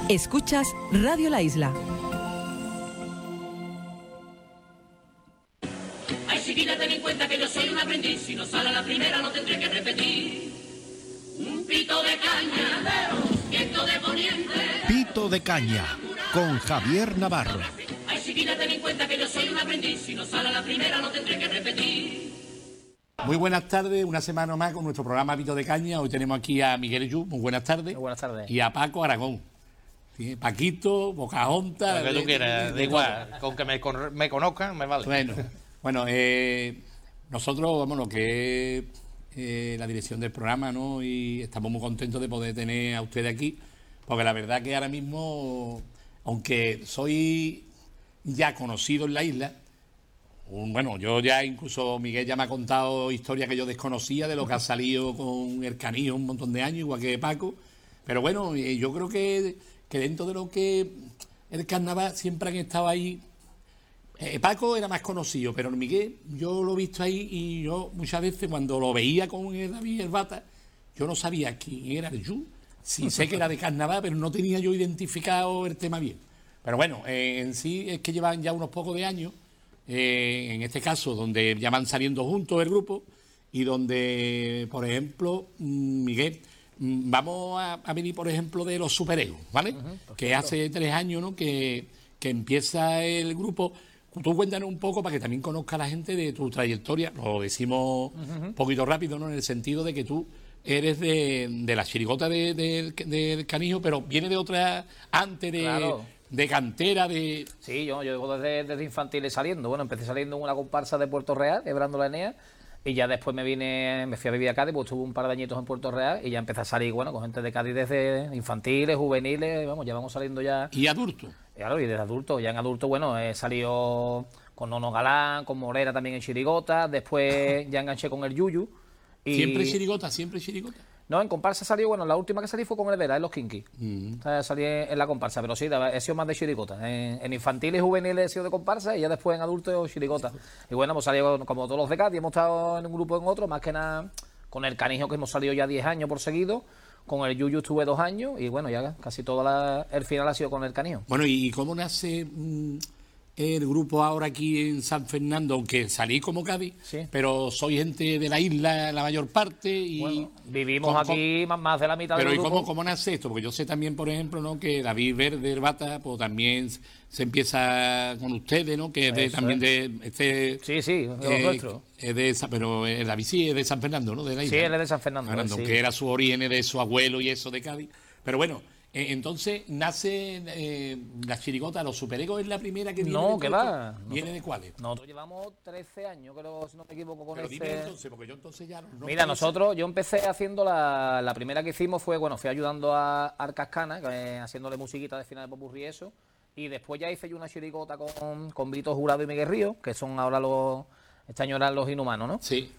Escuchas Radio La Isla. Ay, chiquilla, ten en cuenta que yo soy un aprendiz. Si no sale a la primera, no tendré que repetir. Un pito de caña, viento de poniente. Pito de caña, con Javier Navarro. Ay, chiquilla, ten en cuenta que yo soy un aprendiz. Si no sale a la primera, no tendré que repetir. Muy buenas tardes, una semana más con nuestro programa Pito de Caña. Hoy tenemos aquí a Miguel Yu, muy buenas tardes. Muy buenas tardes. Y a Paco Aragón. ¿Sí? Paquito, Pocahontas. Lo que tú quieras, da igual. Con que me conozcan, me vale. Bueno, nosotros, vamos, lo que es la dirección del programa, ¿no? Y estamos muy contentos de poder tener a ustedes aquí, porque la verdad que ahora mismo, aunque soy ya conocido en la isla, bueno, yo ya incluso Miguel ya me ha contado historias que yo desconocía de lo que ha salido con el Canijo un montón de años, igual que Paco, pero bueno, yo creo que dentro de lo que el carnaval siempre han estado ahí. Paco era más conocido, pero Miguel yo lo he visto ahí y yo muchas veces cuando lo veía con el David Herbata, yo no sabía quién era el Yu. Sí sé que era de carnaval, pero no tenía yo identificado el tema bien. Pero bueno, en sí es que llevan ya unos pocos de años, en este caso, donde ya van saliendo juntos el grupo y donde, por ejemplo, Miguel, vamos a venir, por ejemplo, de los superegos, ¿vale? Que hace 3 años, ¿no? Que empieza el grupo. Tú cuéntanos un poco para que también conozca la gente de tu trayectoria. Lo decimos un poquito rápido, ¿no? En el sentido de que tú eres de la chirigota del Canijo, pero viene de otra antes de... Claro. De cantera, de... Sí, yo llevo desde infantiles saliendo. Bueno, empecé saliendo en una comparsa de Puerto Real, quebrando la Enea, y ya después me fui a vivir a Cádiz, pues estuve un par de añitos en Puerto Real, y ya empecé a salir, bueno, con gente de Cádiz desde infantiles, juveniles, vamos, ya vamos saliendo ya... ¿Y adulto? Claro, y desde adulto, ya en adulto, bueno, he salido con Nono Galán, con Morera también en chirigota, después ya enganché con el Yuyu. Y... ¿Siempre chirigota, siempre chirigota? No, en comparsa salió, bueno, la última que salí fue con el Vera, en los Kinky. O sea, salí en la comparsa, pero sí, he sido más de chirigota. En infantiles y juveniles he sido de comparsa y ya después en adultos chirigota. Y bueno, hemos salido como todos los de Cádiz, hemos estado en un grupo o en otro, más que nada con el Canijo, que hemos salido ya 10 años por seguido. Con el Yuyu estuve 2 años y bueno, ya casi todo el final ha sido con el Canijo. Bueno, ¿y cómo nace el grupo ahora aquí en San Fernando? Aunque salí como Cádiz, sí, pero soy gente de la isla la mayor parte y... Bueno, vivimos aquí más de la mitad del grupo. Pero ¿y cómo nace esto? Porque yo sé también, por ejemplo, ¿no? Que David Verde Herbata, pues también se empieza con ustedes, ¿no? Que es también de este... Sí, de los nuestros. Pero David sí es de San Fernando, ¿no? De la isla. Sí, él es de San Fernando. Aunque sí, era su origen de su abuelo y eso de Cádiz. Pero bueno... entonces nace la chirigota, los superegos es la primera que viene. No, que va. ¿Viene de cuáles? Nosotros llevamos 13 años, creo, si no me equivoco, con pero este... dime entonces, porque yo entonces ya no... Mira, yo empecé haciendo la primera que hicimos fue, bueno, fui ayudando a Arcascana, haciéndole musiquita de final de popurrí y eso, y después ya hice yo una chirigota con Brito Jurado y Miguel Río, que son ahora este año eran los Inhumanos, ¿no? Sí.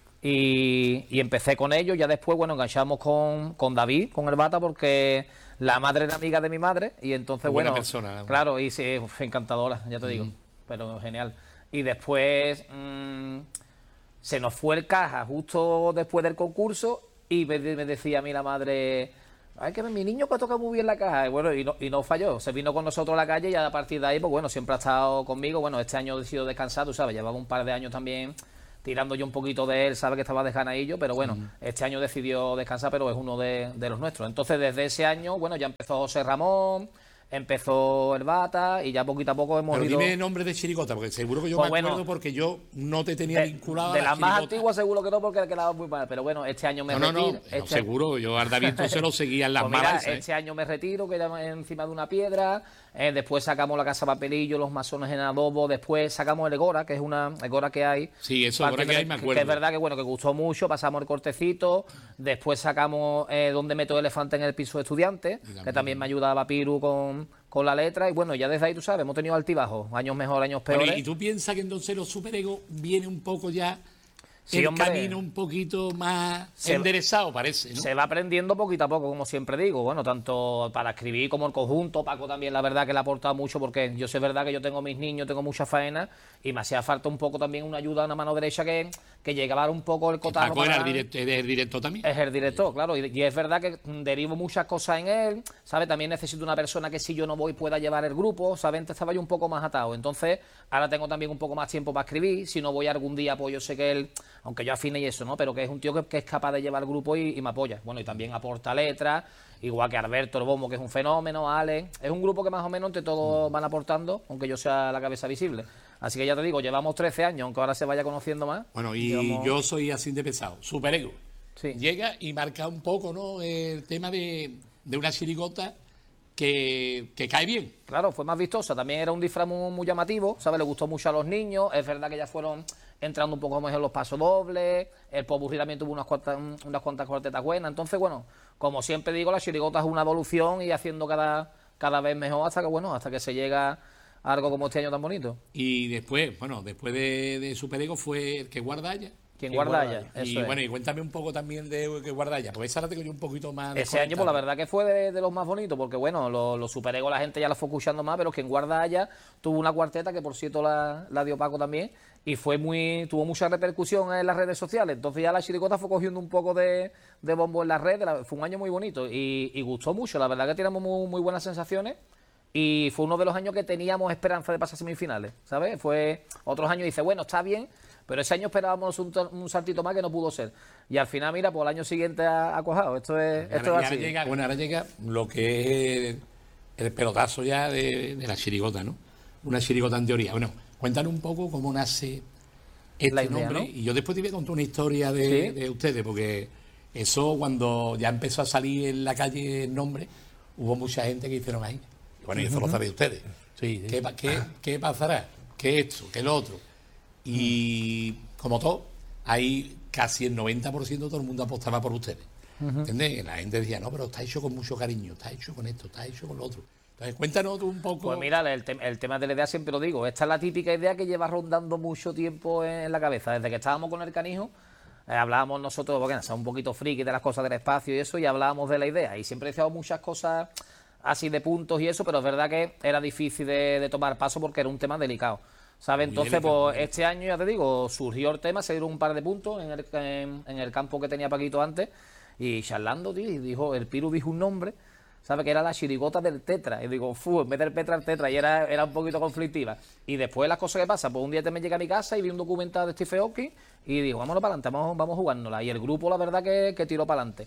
Y empecé con ellos, ya después, bueno, enganchamos con David, con el Bata, porque la madre era amiga de mi madre, y entonces, buena bueno, persona, claro, y sí, encantadora, ya te digo, pero genial. Y después se nos fue el caja justo después del concurso, y me decía a mí la madre, ay, que mi niño que toca muy bien la caja, y bueno, y no falló, se vino con nosotros a la calle, y a partir de ahí, pues bueno, siempre ha estado conmigo. Bueno, este año he decidido descansar, tú sabes, llevaba un par de años también tirando yo un poquito de él, sabe que estaba de Janaillo, pero bueno, este año decidió descansar, pero es uno de los nuestros. Entonces, desde ese año, bueno, ya empezó José Ramón, empezó el Bata, y ya poquito a poco hemos pero ido... dime el nombre de chirigota, porque seguro que yo Pues me acuerdo, bueno, porque yo no te tenía vinculado a de la las más chirigota. antiguas seguro que no, porque le quedaba muy mal, pero bueno, este año me retiro. No, seguro, yo al David entonces lo seguía en las pues mira, malas. este año me retiro, que ya encima de una piedra, después sacamos la Casa Papelillo, los masones en adobo, después sacamos el Egora, que es una Egora que hay. Sí, eso Egora que hay, me acuerdo. Que es verdad que bueno, que gustó mucho, pasamos el cortecito, después sacamos Donde meto elefante en el piso de estudiantes, que también me ayudaba Piru con la letra, y bueno, ya desde ahí, tú sabes, hemos tenido altibajos, años mejor, años peores. Bueno, ¿y tú piensas que entonces los superegos viene un poco ya Sí, el hombre, camino un poquito más se- enderezado, parece, ¿no? se va aprendiendo poquito a poco, como siempre digo. Bueno, tanto para escribir como el conjunto. Paco también, la verdad, que le ha aportado mucho, porque yo sé, es verdad que yo tengo mis niños, tengo mucha faena, y me hacía falta un poco también una ayuda, una mano derecha que llegara un poco el cotarro. Paco era para- el director también. Es el director, claro, y es verdad que derivo muchas cosas en él, ¿sabes? También necesito una persona que si yo no voy pueda llevar el grupo, ¿sabes? Antes estaba yo un poco más atado, entonces ahora tengo también un poco más tiempo para escribir, si no voy algún día, pues yo sé que él, aunque yo afine y eso, ¿no? Pero que es un tío que es capaz de llevar el grupo y me apoya. Bueno, y también aporta letras, igual que Alberto el Bombo, que es un fenómeno, Ale, es un grupo que más o menos entre todos van aportando, aunque yo sea la cabeza visible. Así que ya te digo, llevamos 13 años, aunque ahora se vaya conociendo más. Bueno, y Llevamos- yo soy así de pesado, superego. Sí. Llega y marca un poco, ¿no? El tema de una chirigota que cae bien. Claro, fue más vistosa. También era un disfraz muy llamativo, ¿sabes? Le gustó mucho a los niños. Es verdad que ya fueron entrando un poco más en los pasos dobles. El popurrí también tuvo unas cuantas cuartetas buenas. Entonces, bueno, como siempre digo, la chirigota es una evolución y haciendo cada vez mejor hasta que, bueno, hasta que se llega a algo como este año tan bonito. Y después, bueno, después de superego fue el que guardalla. Quien guardalla, Y eso es. bueno, y cuéntame un poco también de que guardalla, porque esa la tengo yo un poquito más. Ese año, pues la desconectada. verdad que fue de los más bonitos, porque bueno, los superegos la gente ya la fue escuchando más, pero quien guarda haya tuvo una cuarteta que por cierto la dio Paco también, y tuvo mucha repercusión en las redes sociales. Entonces ya la chiricota fue cogiendo un poco de bombo en las redes, fue un año muy bonito y gustó mucho, la verdad que teníamos muy buenas sensaciones. Y fue uno de los años que teníamos esperanza de pasar semifinales, ¿sabes? Fue otros años, dice, bueno, está bien, pero ese año esperábamos un saltito más que no pudo ser. Y al final, mira, pues el año siguiente ha cuajado. Esto es Ahora así. ahora llega lo que es el pelotazo ya de la chirigota, ¿no? Una chirigota en teoría. Bueno, cuéntanos un poco cómo nace este La idea, nombre. ¿no? Y yo después te voy a contar una historia Sí. de ustedes, porque eso cuando ya empezó a salir en la calle el nombre, hubo mucha gente que dijeron ahí. Bueno, y eso lo sabéis ustedes. Sí, sí. ¿Qué pasará? ¿Qué esto? ¿Qué lo otro? Y como todo, ahí casi el 90% de todo el mundo apostaba por ustedes. ¿Entendés? La gente decía, no, pero está hecho con mucho cariño, está hecho con esto, está hecho con lo otro. Entonces, cuéntanos tú un poco. Pues mira, el tema de la idea siempre lo digo. Esta es la típica idea que lleva rondando mucho tiempo en la cabeza. Desde que estábamos con el canijo, hablábamos nosotros, porque somos un poquito friki de las cosas del espacio y eso, y hablábamos de la idea. Y siempre decíamos muchas cosas así de puntos y eso, pero es verdad que era difícil de tomar paso porque era un tema delicado. ¿Sabes? Muy Entonces, delicado, pues este año, ya te digo, surgió el tema, se dieron un par de puntos en el campo que tenía Paquito antes, y charlando, tío, y el Piru dijo un nombre, ¿sabes? Que era la chirigota del Tetra. Y digo, en vez del Petra, el Tetra, y era un poquito conflictiva. Y después las cosas que pasan, pues un día te me llega a mi casa y vi un documental de Stephen Hawking y digo, vámonos para adelante, vamos jugándola. Y el grupo, la verdad, que tiró para adelante.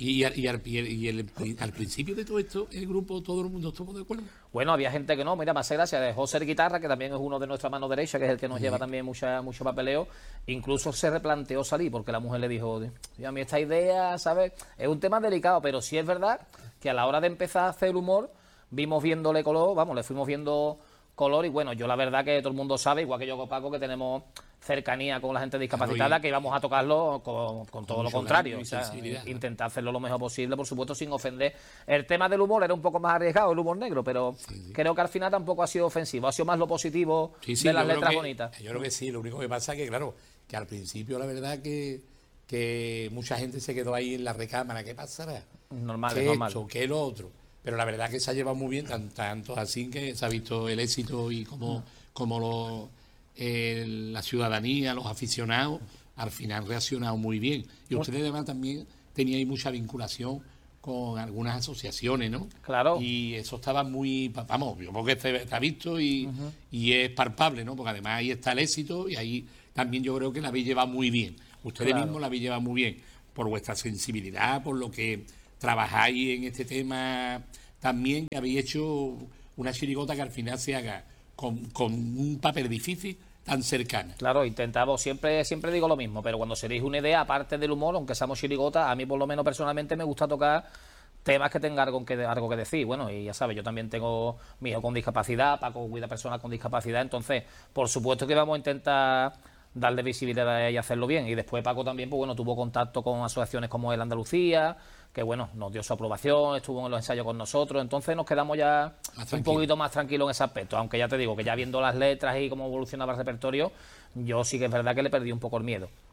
Al principio de todo esto, el grupo, todo el mundo estuvo de acuerdo. Bueno, había gente que no, mira, me hace gracia, dejó ser guitarra, que también es uno de nuestra mano derecha, que es el que nos lleva también mucho papeleo. Incluso se replanteó salir, porque la mujer le dijo, "Tío, a mí esta idea, ¿sabes? Es un tema delicado, pero sí es verdad que a la hora de empezar a hacer humor, viéndole color, vamos, le fuimos viendo color, y bueno, yo la verdad que todo el mundo sabe, igual que yo con Paco, que tenemos cercanía con la gente discapacitada, Claro, que íbamos a tocarlo con todo lo mucho contrario, cariño y o sea, sensibilidad, ¿no? intentar hacerlo lo mejor posible, por supuesto, sin ofender. El tema del humor era un poco más arriesgado, el humor negro, pero creo que al final tampoco ha sido ofensivo, ha sido más lo positivo Sí, de las yo creo letras que- bonitas. Yo creo que sí, lo único que pasa es que, claro, que al principio la verdad que mucha gente se quedó ahí en la recámara, ¿qué pasará? Normal, ¿Qué es normal. esto? ¿Qué lo otro? Pero la verdad que se ha llevado muy bien, tanto así que se ha visto el éxito y como la ciudadanía, los aficionados, al final han reaccionado muy bien. Y ustedes además también teníais mucha vinculación con algunas asociaciones, ¿no? Claro. Y eso estaba muy, vamos, yo creo que está visto y es palpable, ¿no? Porque además ahí está el éxito y ahí también yo creo que la habéis llevado muy bien. Ustedes Claro. mismos la habéis llevado muy bien, por vuestra sensibilidad, por lo que trabajáis en este tema también, que habéis hecho una chirigota que al final se haga con un papel difícil tan cercana. Claro, intentamos, siempre digo lo mismo, pero cuando se dirige una idea, aparte del humor, aunque seamos chirigotas, a mí por lo menos personalmente me gusta tocar temas que tengan algo que decir. Bueno, y ya sabes, yo también tengo mi hijo con discapacidad, Paco cuida personas con discapacidad, entonces, por supuesto que vamos a intentar darle visibilidad y hacerlo bien. Y después Paco también, pues bueno, tuvo contacto con asociaciones como el Andalucía, que bueno, nos dio su aprobación, estuvo en los ensayos con nosotros, entonces nos quedamos ya un tranquilo. poquito más tranquilos en ese aspecto, aunque ya te digo que ya viendo las letras y cómo evolucionaba el repertorio, yo sí que es verdad que le perdí un poco el miedo.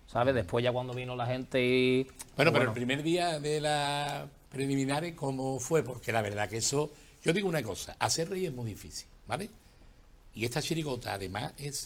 ¿sabes? Después ya cuando vino la gente y... Bueno, pero el primer día de las preliminares, ¿cómo fue? Porque la verdad que eso... Yo digo una cosa, hacer reír es muy difícil, ¿vale? Y esta chirigota además es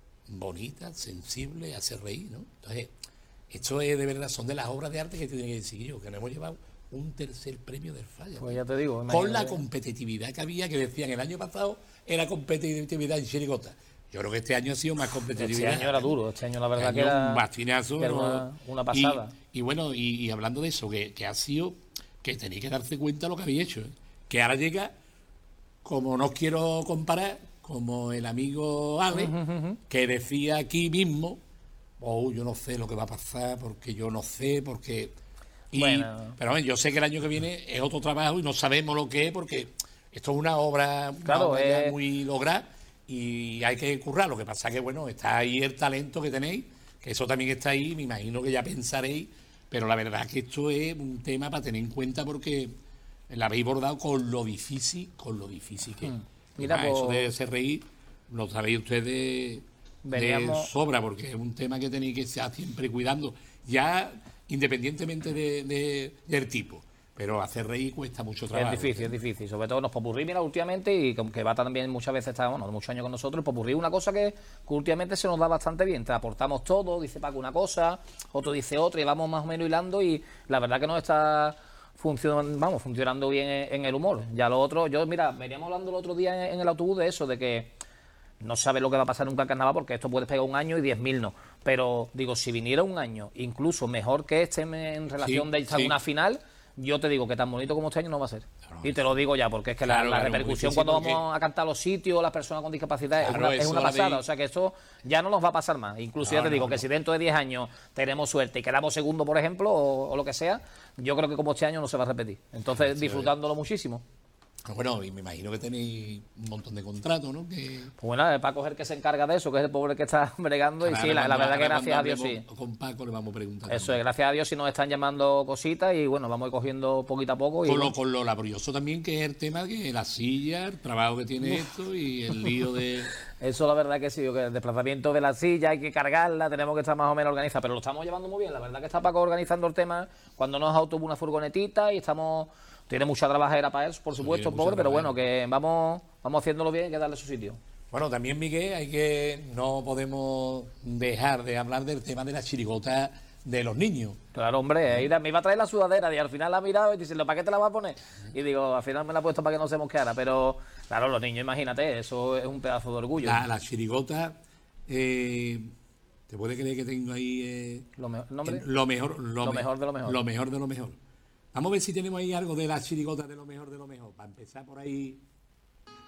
bonita, sensible, hace reír, ¿no? Entonces, esto es de verdad, son de las obras de arte que tienen que decir yo, que nos hemos llevado un tercer premio del Falla. Pues ya te digo, Con imagínate. la competitividad que había, que decían el año pasado era competitividad en chirigota. Yo creo que este año ha sido más Este competitividad. año era duro, este año la verdad Este que año era... un bastinazo, que era ¿no? una pasada. Y bueno, y hablando de eso, que ha sido, que tenéis que darse cuenta de lo que habéis hecho, ¿eh? Que ahora llega, como no os quiero comparar, como el amigo Ale, que decía aquí mismo, oh, yo no sé lo que va a pasar, porque yo no sé, porque... Bueno. Pero bueno, yo sé que el año que viene es otro trabajo y no sabemos lo que es, porque esto es una obra, Claro, ya muy lograda y hay que currar. Lo que pasa que, bueno, está ahí el talento que tenéis, que eso también está ahí, me imagino que ya pensaréis, pero la verdad que esto es un tema para tener en cuenta porque la habéis bordado con lo difícil que es. Mira, Además, eso pues, de ese reír, lo sabéis ustedes de Veníamos- sobra, porque es un tema que tenéis que estar siempre cuidando, ya independientemente del tipo. Pero hacer reír cuesta mucho trabajo. Es difícil. Sobre todo los popurrí, mira, últimamente, y que va también muchas veces, está, bueno, muchos años con nosotros, el popurrí es una cosa que últimamente se nos da bastante bien. Te aportamos todo, dice Paco una cosa, otro dice otra, y vamos más o menos hilando, y la verdad que nos está funcionando bien en el humor. Ya lo otro, mira, veníamos hablando el otro día en el autobús de eso, de que no sabes lo que va a pasar nunca en carnaval, porque esto puede pegar un año y 10.000 no. Pero digo, si viniera un año, incluso mejor que este en relación Sí, de estar sí. en una final, yo te digo que tan bonito como este año no va a ser. Claro, Y te lo digo ya, porque es que claro, la claro, repercusión muy cuando difícil vamos a cantar a los sitios, las personas con discapacidad, Claro, es eso una la pasada. veis. O sea que esto ya no nos va a pasar más. Incluso ya te digo que si dentro de 10 años tenemos suerte y quedamos segundo, por ejemplo, o lo que sea, yo creo que como este año no se va a repetir. Entonces, disfrutándolo muchísimo. Bueno, y me imagino que tenéis un montón de contratos, ¿no? Que Pues bueno, Paco es el que se encarga de eso, que es el pobre que está bregando. Y sí, la verdad que gracias a Dios sí. Con Paco le vamos a preguntar. Eso es, gracias a Dios sí nos están llamando cositas y bueno, vamos a ir cogiendo poquito a poco. Y Con lo laborioso también, que es el tema de la silla, el trabajo que tiene esto y el lío de... eso la verdad que sí, que el desplazamiento de la silla hay que cargarla, tenemos que estar más o menos organizados, pero lo estamos llevando muy bien. La verdad que está Paco organizando el tema cuando nos autobús una furgonetita y estamos... Tiene mucha trabajera para él, por supuesto, Tiene mucha pobre, pero bueno, trabajera. que vamos haciéndolo bien y hay que darle su sitio. Bueno, también, Miguel, no podemos dejar de hablar del tema de la chirigota de los niños. Claro, hombre, me iba a traer la sudadera y al final la ha mirado y dice, ¿para qué te la vas a poner? Y digo, al final me la he puesto para que no se mosqueara, pero claro, los niños, imagínate, eso es un pedazo de orgullo. La chirigota, te puede creer que tengo ahí Lo mejor lo mejor de lo mejor. Lo mejor de lo mejor. Vamos a ver si tenemos ahí algo de la chirigota de lo mejor de lo mejor. Para empezar por ahí.